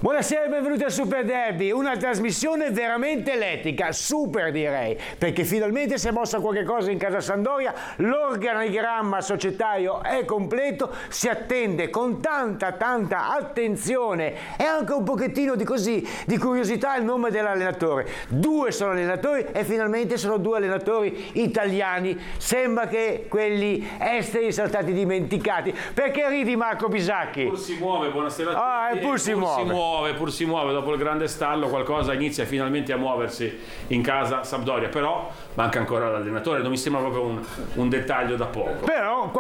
Buonasera e benvenuti al Super Derby, una trasmissione veramente elettrica, super direi, perché finalmente si è mossa qualche cosa in casa Sampdoria, l'organigramma societario è completo, si attende con tanta attenzione e anche un pochettino di curiosità il nome dell'allenatore. Due sono allenatori e finalmente sono due allenatori italiani, sembra che quelli esteri siano stati dimenticati. Perché ridi, Marco Bisacchi? Pur si muove, buonasera a tutti. Pur si muove, dopo il grande stallo qualcosa inizia finalmente a muoversi in casa Sampdoria, però manca ancora l'allenatore, non mi sembra proprio un dettaglio da poco. Però